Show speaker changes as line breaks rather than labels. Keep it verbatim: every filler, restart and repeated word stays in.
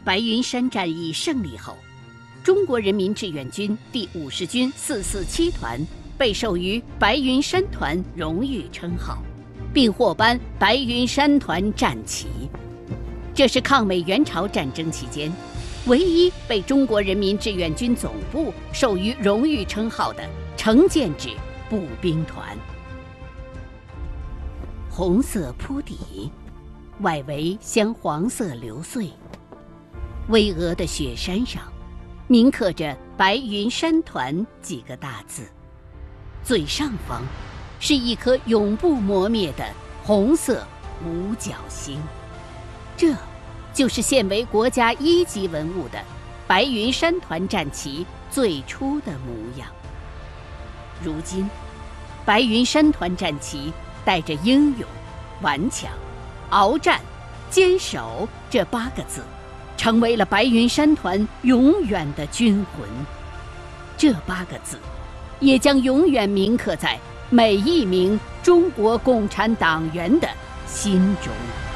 白云山战役胜利后，中国人民志愿军第五十军四四七团被授予白云山团荣誉称号，并获颁白云山团战旗。这是抗美援朝战争期间唯一被中国人民志愿军总部授予荣誉称号的成建制步兵团。红色铺底，外围镶黄色流穗，巍峨的雪山上铭刻着白云山团几个大字，最上方是一颗永不磨灭的红色五角星，这就是现为国家一级文物的白云山团战旗最初的模样。如今，白云山团战旗带着英勇、顽强、鏖战、坚守这八个字，成为了白云山团永远的军魂。这八个字也将永远铭刻在每一名中国共产党员的心中。